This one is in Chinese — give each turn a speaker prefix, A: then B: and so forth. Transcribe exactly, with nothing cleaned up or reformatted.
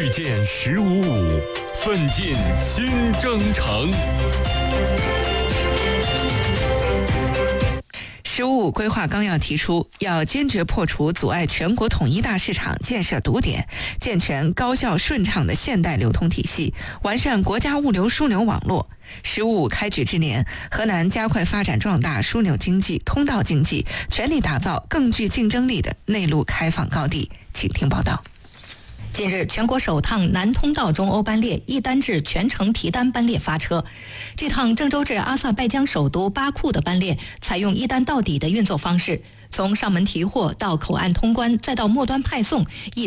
A: 遇见十五五，奋进新征程。
B: 十五五规划纲要提出，要坚决破除阻碍全国统一大市场建设堵点，健全高效顺畅的现代流通体系，完善国家物流枢纽网络。十五五开局之年，河南加快发展壮大枢纽经济、通道经济，全力打造更具竞争力的内陆开放高地。请听报道。
C: 近日，全国首趟南通道中欧班列一单至全程提单班列发车。这趟郑州至阿塞拜疆首都巴库的班列采用一单到底的运作方式，从上门提货到口岸通关，再到末端派送，一